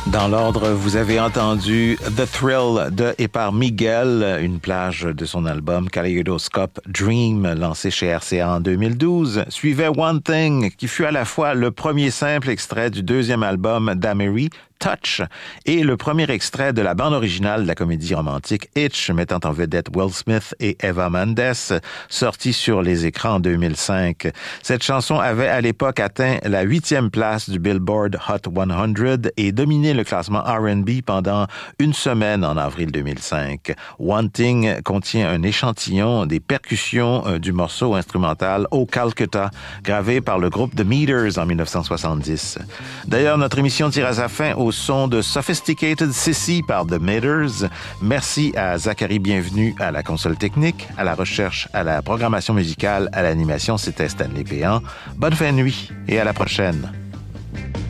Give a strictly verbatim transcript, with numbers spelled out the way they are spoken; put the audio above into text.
Dans l'ordre, vous avez entendu The Thrill de et par Miguel, une plage de son album Kaleidoscope Dream, lancé chez R C A en deux mille douze. Suivait One Thing, qui fut à la fois le premier simple extrait du deuxième album d'Amery, Touch, et le premier extrait de la bande originale de la comédie romantique Hitch, mettant en vedette Will Smith et Eva Mendes, sorti sur les écrans en deux mille cinq. Cette chanson avait à l'époque atteint la huitième place du Billboard Hot cent et dominé le classement R and B pendant une semaine en avril deux mille cinq. One Thing contient un échantillon des percussions du morceau instrumental Oh Calcutta, gravé par le groupe The Meters en dix-neuf cent soixante-dix. D'ailleurs, notre émission tire à sa fin au son de Sophisticated Sissy par The Meters. Merci à Zachary Bienvenu à la console technique, à la recherche, à la programmation musicale, à l'animation, c'était Stanley Péan. Bonne fin de nuit et à la prochaine.